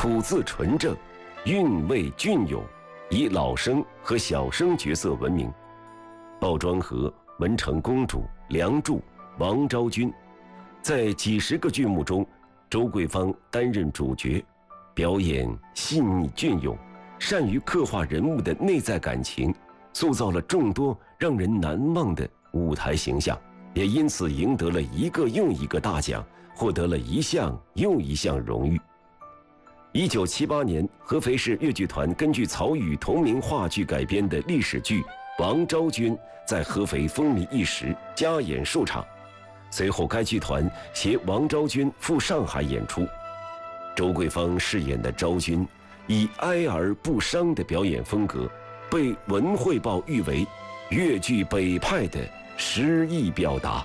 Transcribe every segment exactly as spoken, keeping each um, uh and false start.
吐字纯正，韵味隽永，以老生和小生角色闻名。鲍庄和、文成公主、梁祝、王昭君，在几十个剧目中，周桂芳担任主角，表演细腻隽永，善于刻画人物的内在感情，塑造了众多让人难忘的舞台形象，也因此赢得了一个又一个大奖，获得了一项又一项荣誉。一九七八年，合肥市越剧团根据曹禺同名话剧改编的历史剧《王昭君》在合肥风靡一时，加演数场。随后，该剧团携王昭君赴上海演出。周桂芳饰演的昭君，以哀而不伤的表演风格，被《文汇报》誉为越剧北派的诗意表达。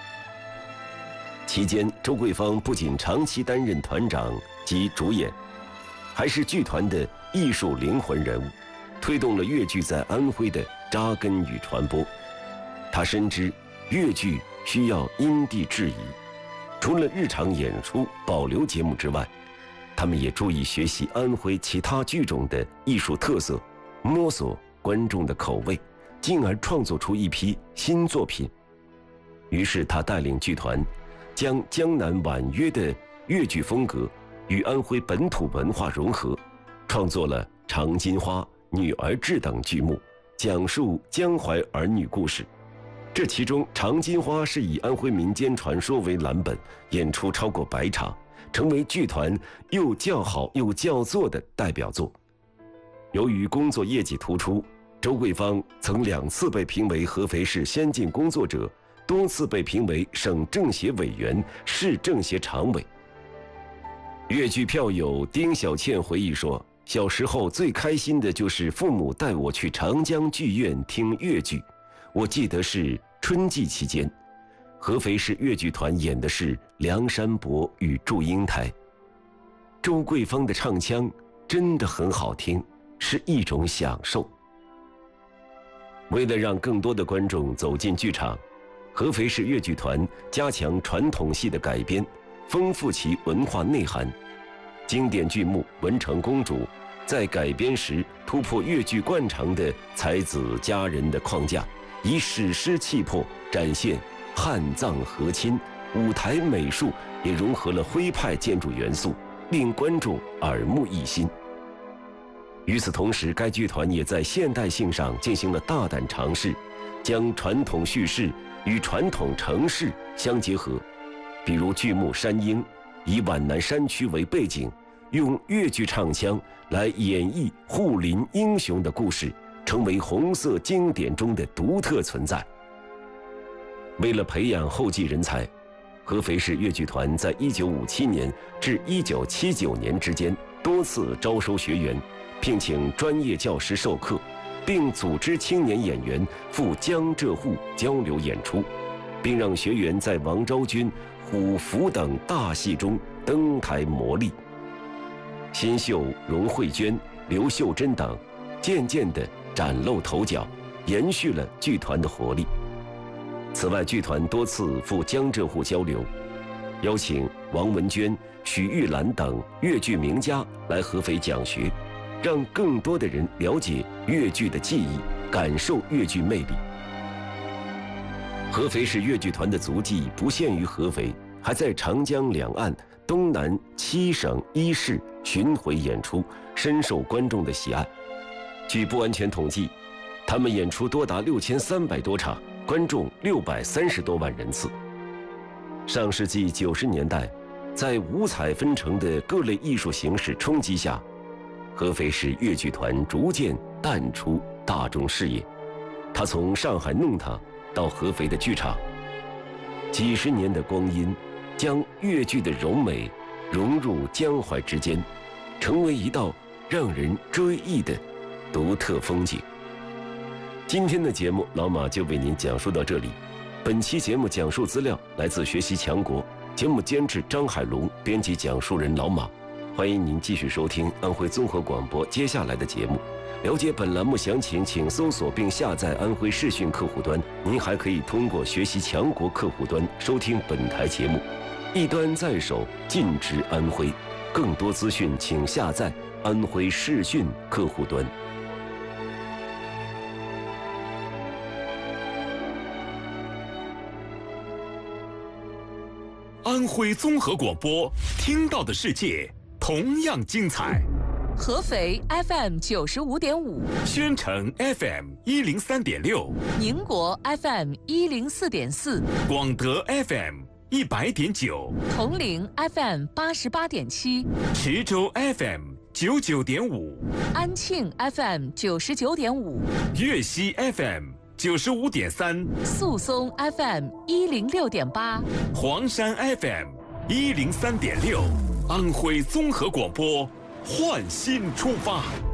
期间，周桂芳不仅长期担任团长及主演，还是剧团的艺术灵魂人物，推动了越剧在安徽的扎根与传播。他深知越剧需要因地制宜，除了日常演出保留节目之外，他们也注意学习安徽其他剧种的艺术特色，摸索观众的口味，进而创作出一批新作品。于是他带领剧团将江南婉约的越剧风格与安徽本土文化融合，创作了《长金花》《女儿志》等剧目，讲述江淮儿女故事。这其中《长金花》是以安徽民间传说为蓝本，演出超过百场，成为剧团又叫好又叫座的代表作。由于工作业绩突出，周桂芳曾两次被评为合肥市先进工作者，多次被评为省政协委员、市政协常委。越剧票友丁小倩回忆说，小时候最开心的就是父母带我去长江剧院听越剧。我记得是春季期间，合肥市越剧团演的是《梁山伯与祝英台》。周桂芳的唱腔真的很好听，是一种享受。为了让更多的观众走进剧场，合肥市越剧团加强传统戏的改编，丰富其文化内涵。经典剧目《文成公主》在改编时突破越剧惯常的才子佳人的框架，以史诗气魄展现汉藏和亲，舞台美术也融合了徽派建筑元素，令观众耳目一新。与此同时，该剧团也在现代性上进行了大胆尝试，将传统叙事与传统程式相结合。比如剧目《山鹰》，以皖南山区为背景，用越剧唱腔来演绎护林英雄的故事，成为红色经典中的独特存在。为了培养后继人才，合肥市越剧团在一九五七年至一九七九年之间多次招收学员，聘请专业教师授课，并组织青年演员赴江浙沪交流演出，并让学员在王昭君、虎符等大戏中登台磨砺。新秀荣慧娟、刘秀珍等渐渐地崭露头角，延续了剧团的活力。此外，剧团多次赴江浙沪交流，邀请王文娟、许玉兰等越剧名家来合肥讲学，让更多的人了解越剧的技艺，感受越剧魅力。合肥市越剧团的足迹不限于合肥，还在长江两岸、东南七省一市巡回演出，深受观众的喜爱。据不完全统计，他们演出多达六千三百多场，观众六百三十多万人次。上世纪九十年代，在五彩纷呈的各类艺术形式冲击下，合肥市越剧团逐渐淡出大众视野。他从上海弄堂到合肥的剧场，几十年的光阴，将越剧的柔美融入江淮之间，成为一道让人追忆的独特风景。今天的节目，老马就为您讲述到这里。本期节目讲述资料来自学习强国，节目监制张海龙，编辑讲述人老马。欢迎您继续收听安徽综合广播接下来的节目。了解本栏目详情，请搜索并下载安徽视讯客户端。您还可以通过学习强国客户端收听本台节目。一端在手，尽知安徽。 更多资讯请下载安徽视讯客户端。 安徽综合广播，听到的世界同样精彩。 合肥 F M 九十五点五， 宣城 F M 一零三点六， 宁国 F M 一零四点四， 广德 F M 一百点九， 铜陵 F M 八十八点七， 池州 F M 九九点五， 安庆 F M 九十九点五， 粤西 F M 九十五点三， 宿松 F M 一零六点八， 黄山 F M 一零三点六，安徽综合广播，焕新出发。